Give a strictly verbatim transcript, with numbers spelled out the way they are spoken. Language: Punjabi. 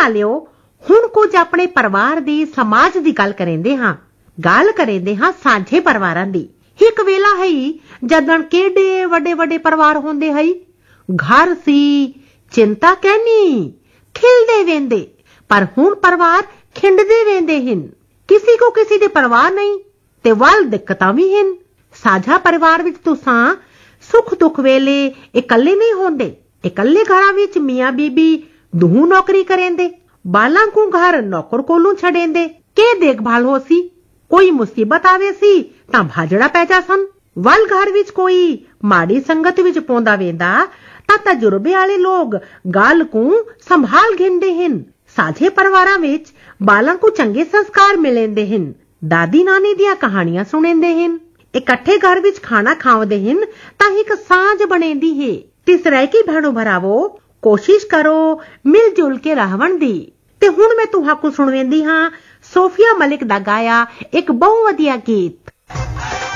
ਲਾਲਿਓ ਹੁਣ ਕੁਝ ਆਪਣੇ ਪਰਿਵਾਰ ਦੀ ਸਮਾਜ ਦੀ ਗੱਲ ਕरेंदे ਹਾਂ ਗੱਲ ਕरेंदे ਹਾਂ ਸਾਂਝੇ ਪਰਿਵਾਰਾਂ ਦੀ। ਇੱਕ ਵੇਲਾ ਹੈ ਜਦਣ ਕਿਹੜੇ ਵੱਡੇ ਵੱਡੇ ਪਰਿਵਾਰ ਹੁੰਦੇ ਹੈ ਘਰ ਸੀ ਚਿੰਤਾ ਕਹਿਨੀ ਖਿਲਦੇ ਵੇਂਦੇ ਪਰ ਹੁਣ ਪਰਿਵਾਰ ਖਿੰਡਦੇ ਵੇਂਦੇ ਹਨ। ਕਿਸੇ ਕੋ ਕਿਸੇ ਦੇ ਪਰਵਾਹ ਨਹੀਂ ਤੇ ਵੱਲ ਦਿੱਕਤਾਂ ਵੀ ਹਨ। ਸਾਂਝਾ ਪਰਿਵਾਰ ਵਿੱਚ ਤੁਸਾਂ ਸੁੱਖ ਦੁੱਖ ਵੇਲੇ ਇਕੱਲੇ ਨਹੀਂ ਹੁੰਦੇ। ਇਕੱਲੇ ਘਰਾਂ ਵਿੱਚ ਮੀਆਂ ਬੀਬੀ ਦੂਹ ਨੌਕਰੀ ਕरेंदे ਬਾਲਾਂ ਕੋ ਘਰ ਨੌਕਰ ਕੋਲੋਂ ਛੜेंदे ਕੇ ਦੇਖਭਾਲ ਹੋ ਸੀ। ਕੋਈ ਮੁਸੀਬਤ ਆਵੇ ਸੀ ਤਾਂ ਭਾਜੜਾ ਪੈ ਜਾ ਸਨ। ਵੱਲ ਘਰ ਵਿੱਚ ਕੋਈ ਮਾੜੀ ਸੰਗਤ ਵਿੱਚ ਪੌਂਦਾ ਵੇਂਦਾ ਤਾਂ ਤਜਰਬੇ ਵਾਲੇ ਲੋਕ ਗੱਲ ਨੂੰ ਸੰਭਾਲ ਘਿੰਦੇ ਹਨ। ਸਾਂਝੇ ਪਰਿਵਾਰਾਂ ਵਿੱਚ ਬਾਲਾਂ ਨੂੰ ਚੰਗੇ ਸੰਸਕਾਰ ਮਿਲਦੇ ਹਨ। ਦਾਦੀ ਨਾਨੀ ਦੀਆਂ ਕਹਾਣੀਆਂ ਸੁਣਾਉਂਦੇ ਹਨ। ਇਕੱਠੇ ਘਰ ਵਿੱਚ ਖਾਣਾ ਖਾਉਂਦੇ ਹਨ ਤਾਂ ਇੱਕ ਸਾਂਝ ਬਣੇਂਦੀ ਹੈ। ਤਿਸਰੇ ਕੀ ਭੈਣੋ ਭਰਾਵੋ ਕੋਸ਼ਿਸ਼ ਕਰੋ ਮਿਲ ਜੁਲ ਕੇ ਰਹਿਣ ਦੀ। ਤੇ ਹੁਣ ਮੈਂ ਤੁਹਾਨੂੰ ਸੁਣਾਉਂਦੀ ਹਾਂ ਸੋਫੀਆ ਮਲਿਕ ਦਾ ਗਾਇਆ ਇੱਕ ਬਹੁਤ ਵਧੀਆ ਗੀਤ।